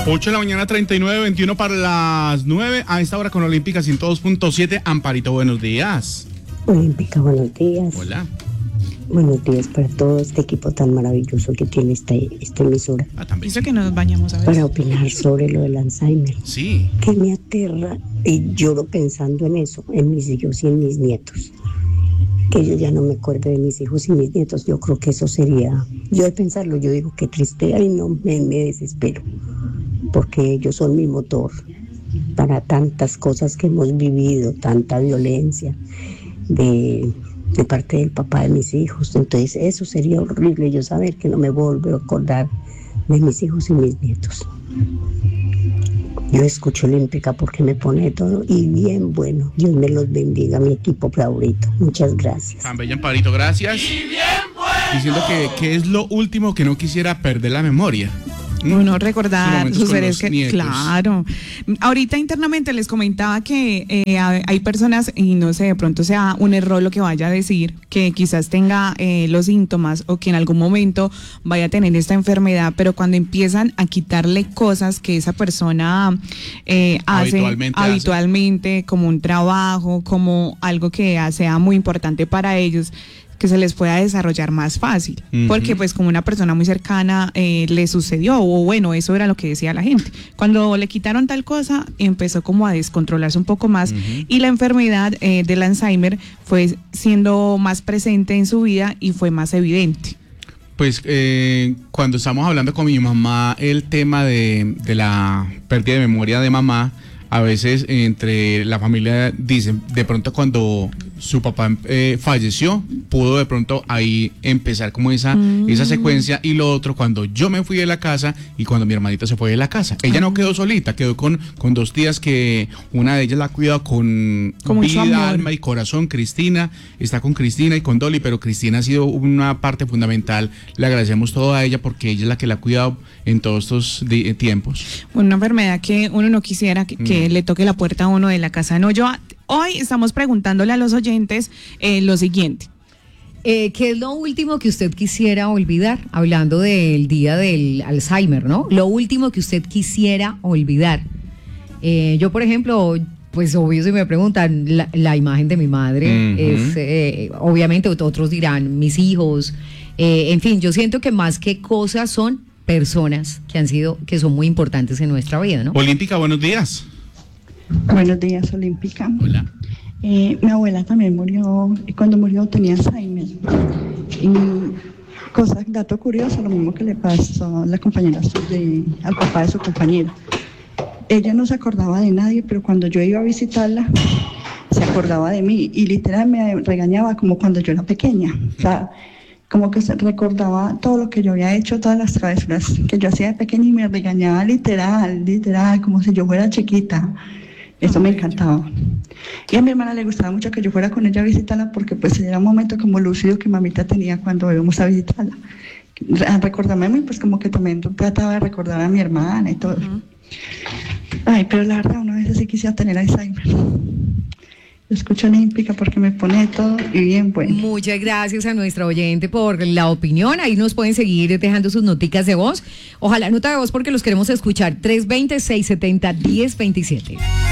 8 de la mañana, 39, 21 para las 9. A esta hora con Olímpica 102.7. Amparito, buenos días. Olímpica, buenos días. Hola. Buenos días para todo este equipo tan maravilloso que tiene esta emisora. También. Eso que nos bañamos a ver. Para opinar sobre lo del Alzheimer. Sí. Que me aterra y lloro pensando en eso, en mis hijos y en mis nietos. Que yo ya no me acuerdo de mis hijos y mis nietos. Yo creo que eso sería, yo de pensarlo, yo digo que triste, ay no, me desespero. Porque ellos son mi motor para tantas cosas que hemos vivido, tanta violencia de parte del papá de mis hijos. Entonces eso sería horrible, yo saber que no me vuelvo a acordar de mis hijos y mis nietos. Yo escucho Olímpica porque me pone todo y bien bueno. Dios me los bendiga, mi equipo favorito. Muchas gracias. Tan bella, Amparito, gracias. Y bien bueno. Diciendo que es lo último que no quisiera perder la memoria. Uno recordar sus seres que, nietos. claro. Ahorita internamente les comentaba que hay personas, y no sé, de pronto sea un error lo que vaya a decir, que quizás tenga los síntomas o que en algún momento vaya a tener esta enfermedad, pero cuando empiezan a quitarle cosas que esa persona hace habitualmente, como un trabajo, como algo que sea muy importante para ellos, que se les pueda desarrollar más fácil, porque pues como una persona muy cercana le sucedió, o bueno, eso era lo que decía la gente. Cuando le quitaron tal cosa, empezó como a descontrolarse un poco más, y la enfermedad del Alzheimer fue siendo más presente en su vida y fue más evidente. Pues cuando estamos hablando con mi mamá, el tema de la pérdida de memoria de mamá, a veces entre la familia dicen, de pronto cuando su papá falleció, pudo de pronto ahí empezar como esa secuencia, y lo otro cuando yo me fui de la casa y cuando mi hermanita se fue de la casa. Ella no quedó solita, quedó con dos tías que una de ellas la ha cuidado con vida, alma y corazón. Cristina, está con Cristina y con Dolly, pero Cristina ha sido una parte fundamental. Le agradecemos todo a ella porque ella es la que la ha cuidado en todos estos tiempos. Una enfermedad que uno no quisiera que le toque la puerta a uno de la casa. No, hoy estamos preguntándole a los oyentes lo siguiente. ¿Qué es lo último que usted quisiera olvidar? Hablando del día del Alzheimer, ¿no? Lo último que usted quisiera olvidar. Yo, por ejemplo, pues obvio, si me preguntan, la imagen de mi madre es, obviamente otros dirán, mis hijos, en fin, yo siento que más que cosas son personas que son muy importantes en nuestra vida, ¿no? Olímpica, buenos días. Buenos días, Olímpica. Hola. Mi abuela también murió, y cuando murió tenía Alzheimer. Y dato curioso, lo mismo que le pasó a la compañera al papá de su compañera. Ella no se acordaba de nadie, pero cuando yo iba a visitarla, se acordaba de mí y literal me regañaba como cuando yo era pequeña. O sea, como que se recordaba todo lo que yo había hecho, todas las travesuras que yo hacía de pequeña, y me regañaba literal, como si yo fuera chiquita. Eso me encantaba. Y a mi hermana le gustaba mucho que yo fuera con ella a visitarla, porque pues era un momento como lúcido que mamita tenía cuando íbamos a visitarla. Recordarme a mí, pues como que también trataba de recordar a mi hermana y todo. Ay, pero la verdad, una vez sí quisiera tener Alzheimer. Escucho Olímpica porque me pone todo y bien bueno. Muchas gracias a nuestra oyente por la opinión. Ahí nos pueden seguir dejando sus noticas de voz. Ojalá nota de voz porque los queremos escuchar. 320-670-1027.